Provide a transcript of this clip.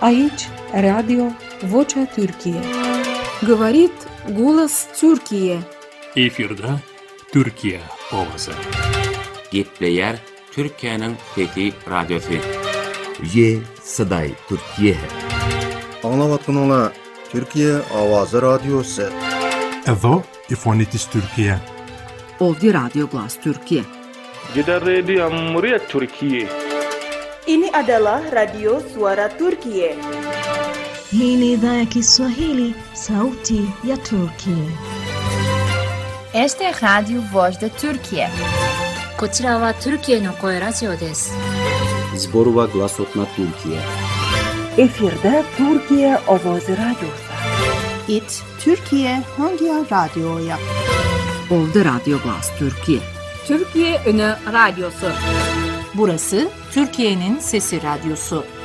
Aici, Radio Vocea Türkiye. Говорит голос Türkiye. Efirde Türkiye ovası. Gepleyer Türkiye'nin Fethi Radyosu. Ye Saday Türkiye. Anlavatın ola Türkiye Avazı Radyosu. Evo İfonitis Türkiye. Ovdje Radio Glas Türkiye. Gidan Rediyo Muryat Türkiye. Ini adalah Radio Suara Türkiye. Hii ni idhaa ya Kiswahili, Sauti ya Turkiye. Este es Radio Voz de Türkiye. こちらはトルキエの声ラジオです。 Zborova Glasotna Türkiye. Efirde Türkiye Ovozi Radyosu. İt Türkiye Hangi Radyo'ya? Ovdje Radio Glas Türkiye. Türkiye Ünü Radyosu. Burası Türkiye'nin Sesi Radyosu.